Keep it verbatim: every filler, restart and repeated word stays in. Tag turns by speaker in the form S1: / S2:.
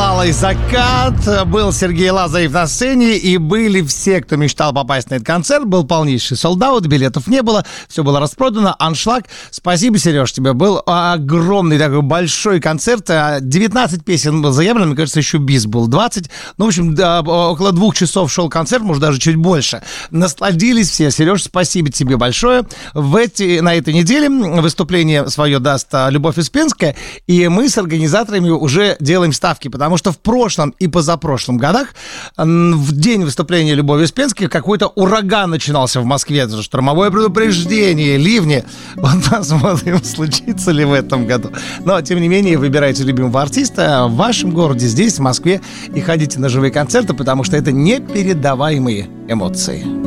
S1: Алый закат. Был Сергей Лазарев на сцене, и были все, кто мечтал попасть на этот концерт. Был полнейший солдаут, билетов не было, все было распродано, аншлаг. Спасибо, Сереж, тебе. Был огромный такой большой концерт. девятнадцать песен было заявлено, мне кажется, еще бис был двадцать. Ну, в общем, да, около двух часов шел концерт, может, даже чуть больше. Насладились все. Сереж, спасибо тебе большое. В эти, на этой неделе выступление свое даст Любовь Успенская, и мы с организаторами уже делаем ставки, потому что в прошлом и позапрошлом годах в день выступления Любови Успенской какой-то ураган начинался в Москве, штормовое предупреждение, ливни. Вот посмотрим, случится ли в этом году. Но, тем не менее, выбирайте любимого артиста в вашем городе, здесь, в Москве, и ходите на живые концерты, потому что это непередаваемые эмоции.